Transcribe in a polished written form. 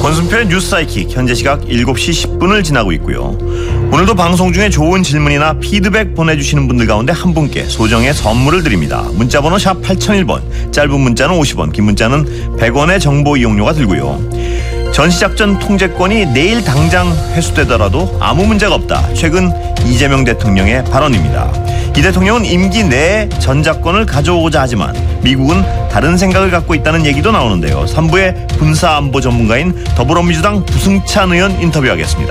권순표의 뉴스 사이킥, 현재 시각 7시 10분을 지나고 있고요. 오늘도 방송 중에 좋은 질문이나 피드백 보내주시는 분들 가운데 한 분께 소정의 선물을 드립니다. 문자번호 샵 8001번, 짧은 문자는 50원, 긴 문자는 100원의 정보 이용료가 들고요. 전시작전 통제권이 내일 당장 회수되더라도 아무 문제가 없다. 최근 이재명 대통령의 발언입니다. 이 대통령은 임기 내에 전작권을 가져오고자 하지만 미국은 다른 생각을 갖고 있다는 얘기도 나오는데요. 3부의 군사안보 전문가인 더불어민주당 부승찬 의원 인터뷰하겠습니다.